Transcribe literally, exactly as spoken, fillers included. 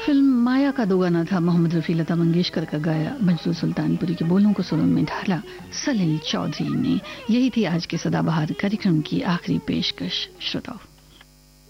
Film माया का दो गाना था, मोहम्मद रफ़ी लता मंगेशकर का गाया, मंजरू सुल्तानपुरी के बोलों को सुरों में ढाला सलील चौधरी ने। यही थी आज के सदाबहार कार्यक्रम की आखिरी पेशकश। श्रोताओं,